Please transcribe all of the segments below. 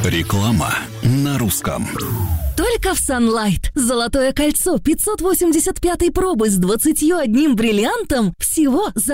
Реклама на русском. Только в Sunlight. Золотое кольцо 585 пробы с 21 бриллиантом всего за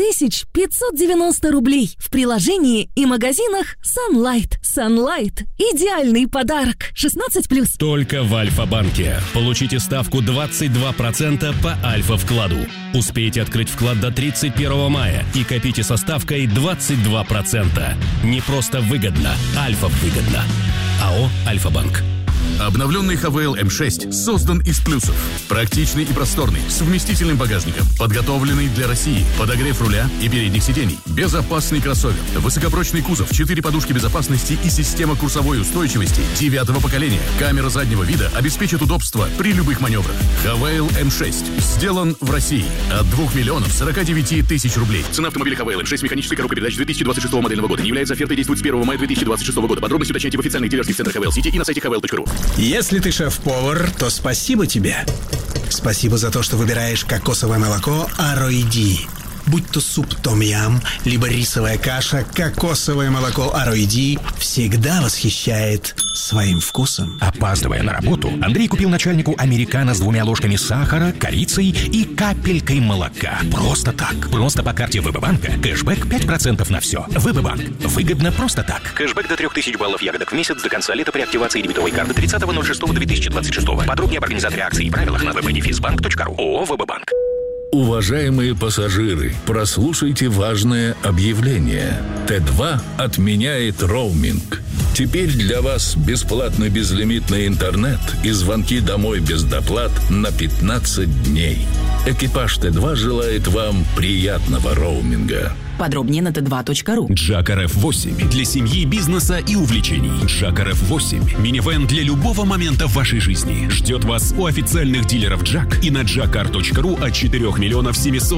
7590 рублей. В приложении и магазинах Sunlight. Sunlight. Идеальный подарок. 16+. Только в Альфа-банке. Получите ставку 22% по Альфа-вкладу. Успейте открыть вклад до 31 мая и копите со ставкой 22%. Не просто выгодно, Альфа-выгодно. АО «Альфа-банк». Обновленный ХВЛ М6 создан из плюсов. Практичный и просторный, с вместительным багажником, подготовленный для России, подогрев руля и передних сидений, безопасный кроссовер, высокопрочный кузов, 4 подушки безопасности и система курсовой устойчивости 9-го поколения. Камера заднего вида обеспечит удобство при любых маневрах. ХВЛ М6 сделан в России от 2 миллионов 49 тысяч рублей. Цена автомобиля ХВЛ М6 механической коробкой передач 2026 модельного года не является офертой, действует с 1 мая 2026 года. Подробности уточняйте в официальных дилерских центрах ХВЛ Сити и на сайте hvl.ru. Если ты шеф-повар, то спасибо тебе. Спасибо за то, что выбираешь кокосовое молоко Ароиди. Будь то суп том-ям, либо рисовая каша, кокосовое молоко Ароиди всегда восхищает своим вкусом. Опаздывая на работу, Андрей купил начальнику американо с 2 ложками сахара, корицей и капелькой молока. Просто так. Просто по карте ВБ-банка. Кэшбэк 5% на все. ВБ-банк. Выгодно просто так. Кэшбэк до 3000 баллов ягодок в месяц до конца лета при активации дебетовой карты 30.06.2026. Подробнее об организаторе акций и правилах на www.bank.ru. ООО «ВБ-банк». Уважаемые пассажиры, прослушайте важное объявление. Т2 отменяет роуминг. Теперь для вас бесплатный безлимитный интернет и звонки домой без доплат на 15 дней. Экипаж Т2 желает вам приятного роуминга. Подробнее на t2.ru. Джак RF8 для семьи, бизнеса и увлечений. Джак RF8 – минивэн для любого момента в вашей жизни. Ждет вас у официальных дилеров Джак и на jakar.ru от 4 миллионов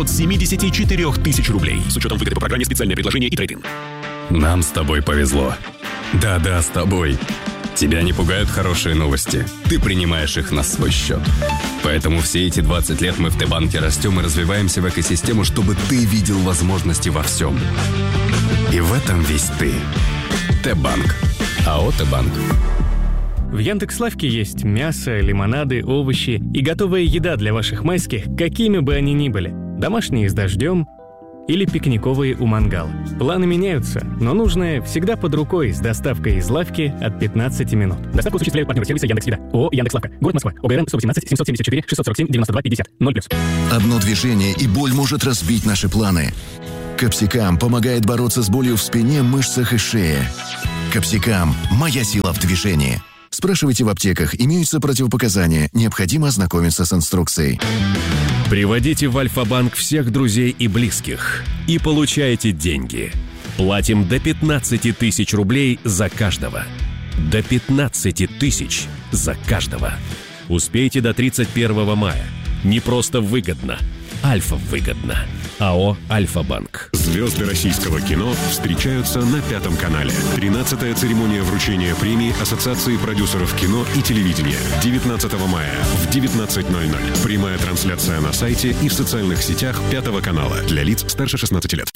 774 тысяч рублей. С учетом выгоды по программе «Специальное предложение» и трейд-ин. Нам с тобой повезло. Да-да, с тобой. Тебя не пугают хорошие новости. Ты принимаешь их на свой счет. Поэтому все эти 20 лет мы в Т-банке растем и развиваемся в экосистему, чтобы ты видел возможности во всем. И в этом весь ты. Т-банк. АО «Т-банк». В Яндекс.Лавке есть мясо, лимонады, овощи и готовая еда для ваших майских, какими бы они ни были. Домашние с дождем или пикниковые у мангала. Планы меняются, но нужное всегда под рукой с доставкой из лавки от 15 минут. Доставку осуществляют партнеры сервиса Яндекс.Еда. ООО «Яндекс.Лавка». Город Москва. ОГРН 118 774 647 92 50. 0+. Одно движение, и боль может разбить наши планы. Капсикам помогает бороться с болью в спине, мышцах и шее. Капсикам – моя сила в движении. Спрашивайте в аптеках, имеются противопоказания, необходимо ознакомиться с инструкцией. Приводите в Альфа-банк всех друзей и близких и получайте деньги. Платим до 15 тысяч рублей за каждого. До 15 тысяч за каждого. Успейте до 31 мая. Не просто выгодно, Альфа-выгодно. АО «Альфа-банк». Звезды российского кино встречаются на Пятом канале. 13-я церемония вручения премии Ассоциации продюсеров кино и телевидения. 19 мая в 19:00. Прямая трансляция на сайте и в социальных сетях Пятого канала. Для лиц старше 16 лет.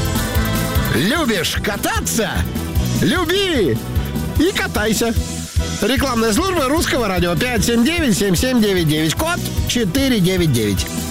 Любишь кататься? Люби и катайся. Рекламная служба Русского радио 579-7799, код 499.